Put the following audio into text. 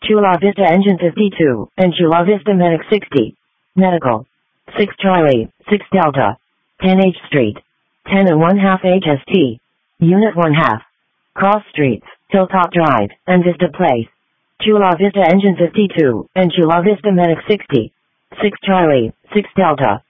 Chula Vista Engine 52, and Chula Vista Medic 60. Medical. 6 Charlie, 6 Delta. 10 H Street. 10 and 1/2 HST. Unit 1/2. Cross Streets, Hilltop Drive, and Vista Place. Chula Vista Engine 52, and Chula Vista Medic 60. 6 Charlie, 6 Delta.